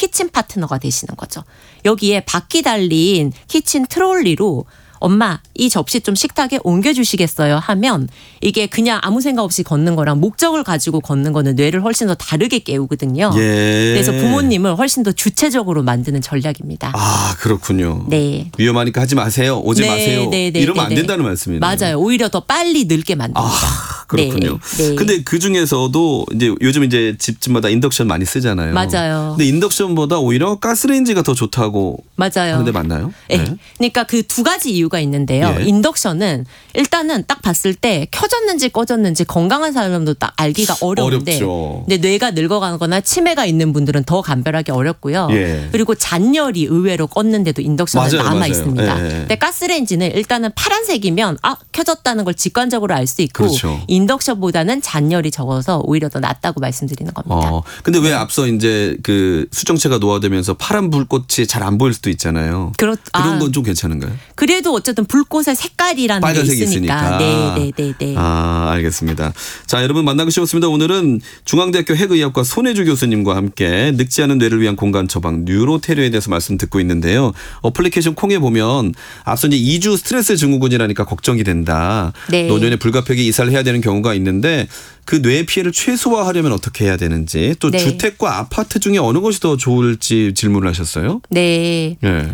키친 파트너가 되시는 거죠. 여기에 바퀴 달린 키친 트롤리로 엄마 이 접시 좀 식탁에 옮겨주시겠어요 하면 이게 그냥 아무 생각 없이 걷는 거랑 목적을 가지고 걷는 거는 뇌를 훨씬 더 다르게 깨우거든요. 예. 그래서 부모님을 훨씬 더 주체적으로 만드는 전략입니다. 아 그렇군요. 네. 위험하니까 하지 마세요. 오지 마세요. 이러면 안 된다는 말씀이네요. 맞아요. 오히려 더 빨리 늙게 만듭니다. 그렇군요. 네. 근데 그 중에서도 이제 요즘 이제 집집마다 인덕션 많이 쓰잖아요. 맞아요. 근데 인덕션보다 오히려 가스레인지가 더 좋다고 맞아요. 하는데 맞나요? 네. 그러니까 그 두 가지 이유가 있는데요. 예. 인덕션은 일단은 딱 봤을 때 켜졌는지 꺼졌는지 건강한 사람도 딱 알기가 어려운데 어렵죠. 근데 뇌가 늙어가거나 치매가 있는 분들은 더 감별하기 어렵고요. 예. 그리고 잔열이 의외로 껐는데도 인덕션은 맞아요, 남아 맞아요. 있습니다. 예. 근데 가스레인지는 일단은 파란색이면 켜졌다는 걸 직관적으로 알 수 있고 그렇죠. 인덕션보다는 잔열이 적어서 오히려 더 낫다고 말씀드리는 겁니다. 근데 왜 앞서 이제 그 수정체가 노화되면서 파란 불꽃이 잘 안 보일 수도 있잖아요. 그런 건 좀 괜찮은가요? 그래도 어쨌든 불꽃의 색깔이라는 게 빨간색이 있으니까. 네. 알겠습니다. 자, 여러분 만나고 싶었습니다. 오늘은 중앙대학교 핵의학과 손혜주 교수님과 함께 늙지 않은 뇌를 위한 공간 처방 뉴로테리어에 대해서 말씀 듣고 있는데요. 어플리케이션 콩에 보면 앞서 이제 2주 스트레스 증후군이라니까 걱정이 된다. 네. 노년에 불가피하게 이사를 해야 되는 경우가 있는데 그 뇌 피해를 최소화하려면 어떻게 해야 되는지 또 네. 주택과 아파트 중에 어느 것이 더 좋을지 질문을 하셨어요. 네. 네.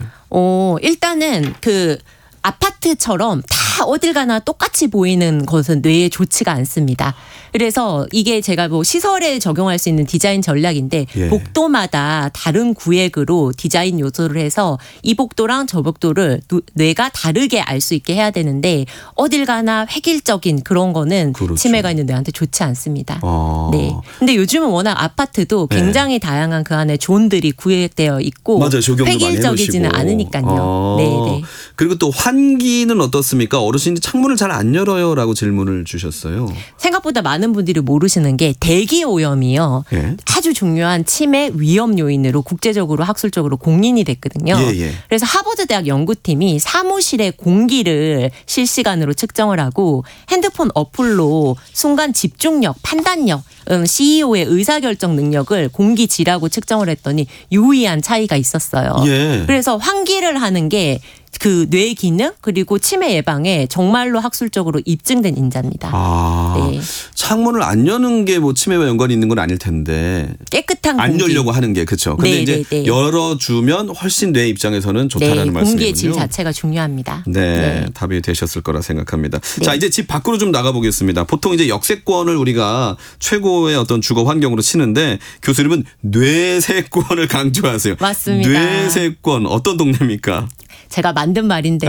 일단은 그 아파트처럼 다 어딜 가나 똑같이 보이는 것은 뇌에 좋지가 않습니다. 그래서 이게 제가 뭐 시설에 적용할 수 있는 디자인 전략인데 예. 복도마다 다른 구획으로 디자인 요소를 해서 이 복도랑 저 복도를 뇌가 다르게 알 수 있게 해야 되는데 어딜 가나 획일적인 그런 거는 그렇죠. 치매가 있는 뇌한테 좋지 않습니다. 네. 근데 요즘은 워낙 아파트도 굉장히 다양한 그 안에 존들이 구획되어 있고 맞아요. 적용도 많이 획일적이지는 해놓으시고. 않으니까요. 네. 그리고 또 환기는 어떻습니까? 어르신이 창문을 잘 안 열어요라고 질문을 주셨어요. 생각보다 많은 분들이 모르시는 게 대기 오염이요. 예. 아주 중요한 치매 위험 요인으로 국제적으로 학술적으로 공인이 됐거든요. 예. 그래서 하버드 대학 연구팀이 사무실의 공기를 실시간으로 측정을 하고 핸드폰 어플로 순간 집중력, 판단력, CEO의 의사결정 능력을 공기질하고 측정을 했더니 유의한 차이가 있었어요. 예. 그래서 환기를 하는 게 그 뇌 기능 그리고 치매 예방에 정말로 학술적으로 입증된 인자입니다. 네. 창문을 안 여는 게 뭐 치매와 연관이 있는 건 아닐 텐데. 깨끗한 안 공기. 열려고 하는 게 그렇죠. 근데 이제 열어주면 훨씬 뇌 입장에서는 좋다라는 말씀이군요. 공기의 질 자체가 중요합니다. 네, 답이 되셨을 거라 생각합니다. 자, 이제 집 밖으로 좀 나가보겠습니다. 보통 이제 역세권을 우리가 최고의 어떤 주거 환경으로 치는데 교수님은 뇌세권을 강조하세요. 맞습니다. 뇌세권 어떤 동네입니까? 제가 만든 말인데요.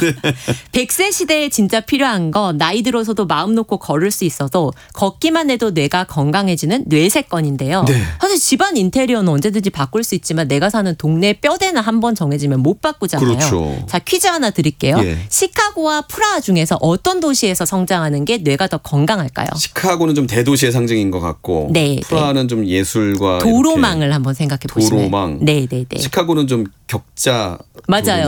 100세 시대에 진짜 필요한 건 나이 들어서도 마음 놓고 걸을 수 있어서 걷기만 해도 뇌가 건강해지는 뇌세권인데요. 네. 사실 집안 인테리어는 언제든지 바꿀 수 있지만 내가 사는 동네 뼈대는 한 번 정해지면 못 바꾸잖아요. 그렇죠. 자, 퀴즈 하나 드릴게요. 예. 시카고와 프라하 중에서 어떤 도시에서 성장하는 게 뇌가 더 건강할까요? 시카고는 좀 대도시의 상징인 것 같고 네, 프라하는 좀 예술과 도로망을 한번 생각해 보시면 도로망. 네. 시카고는 좀 격자 맞아요.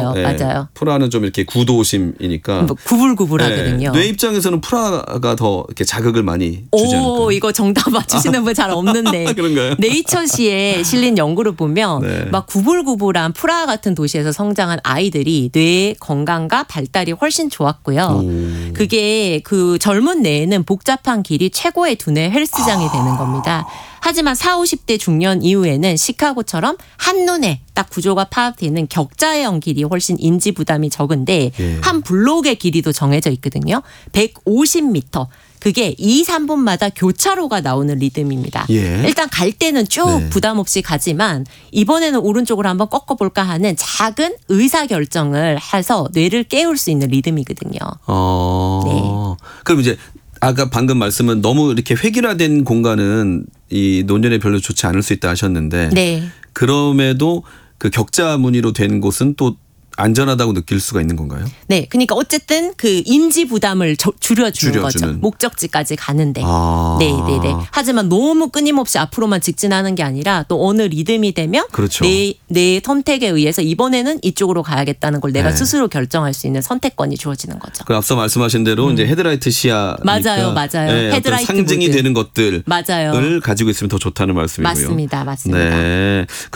프라하는 좀 이렇게 구도심이니까 뭐 구불구불하거든요. 뇌 입장에서는 프라하가 더 이렇게 자극을 많이 주지 않을까요? 이거 정답 맞추시는 분 잘 없는데. 그런가요? 네이처시에 실린 연구를 보면 막 구불구불한 프라하 같은 도시에서 성장한 아이들이 뇌 건강과 발달이 훨씬 좋았고요. 그게 그 젊은 뇌에는 복잡한 길이 최고의 두뇌 헬스장이 되는 겁니다. 하지만 40, 50대 중년 이후에는 시카고처럼 한눈에 딱 구조가 파악되어 있는 격자형 길이 훨씬 인지 부담이 적은데 한 블록의 길이도 정해져 있거든요. 150m. 그게 2, 3분마다 교차로가 나오는 리듬입니다. 일단 갈 때는 쭉 부담 없이 가지만 이번에는 오른쪽으로 한번 꺾어볼까 하는 작은 의사결정을 해서 뇌를 깨울 수 있는 리듬이거든요. 그럼 이제 아까 방금 말씀은 너무 이렇게 획일화된 공간은 이 노년에 별로 좋지 않을 수 있다 하셨는데 그럼에도 그 격자 무늬로 된 곳은 또 안전하다고 느낄 수가 있는 건가요? 네. 그러니까 어쨌든 그 인지 부담을 줄여주는 거죠. 목적지까지 가는데. 네. 하지만 너무 끊임없이 앞으로만 직진하는 게 아니라 또 어느 리듬이 되면 내 선택에 의해서 이번에는 이쪽으로 가야겠다는 걸 내가 스스로 결정할 수 있는 선택권이 주어지는 거죠. 그 앞서 말씀하신 대로 이제 헤드라이트 시야 맞아요. 헤드라이트 상징이 되는 것들을 맞아요. 가지고 있으면 더 좋다는 말씀이고요. 맞습니다. 네.